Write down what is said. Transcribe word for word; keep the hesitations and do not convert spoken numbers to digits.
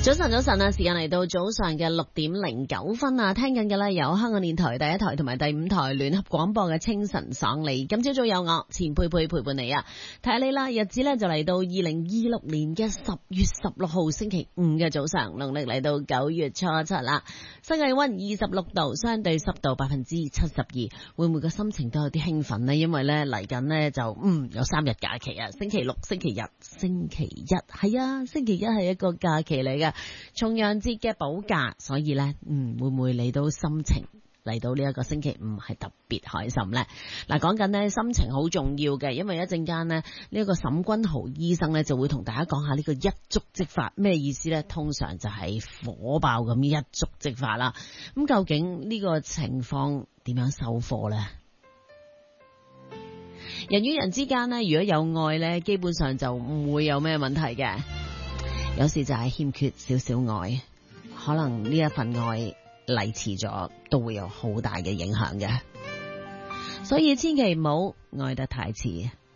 早晨，早晨啊！時間嚟到早上嘅六點零九分啊！聽緊嘅咧有香港電台第一台同埋第五台聯合廣播嘅清晨爽利。今朝早有我錢佩佩陪伴你啊！睇下你啦，日子咧就嚟到二零二六年嘅十月十六號星期五嘅早上，農曆嚟到九月初七啦。室氣溫二十六度，相對濕度百分之七十二。會唔會個心情都有啲興奮呢？因為咧嚟緊呢就嗯有三日假期啊，星期六、星期日、星期一係啊，星期一係一個假期嚟嘅。重陽節嘅補假，所以呢，嗯，會唔會你都心情嚟到呢一個星期五係特別開心呢？嗱，講緊呢心情好重要嘅，因為一陣間呢，呢、這、一個沈君豪醫生呢就會同大家講下呢個一觸即發咩意思呢？通常就係火爆咁一觸即發啦。咁究竟呢個情況點樣收貨呢？人與人之間呢，如果有愛呢，基本上就唔會有咩問題嘅。有時就係欠缺少少愛，可能呢一份愛嚟遲咗，都會有好大嘅影響嘅。所以千祈唔好愛得太遲。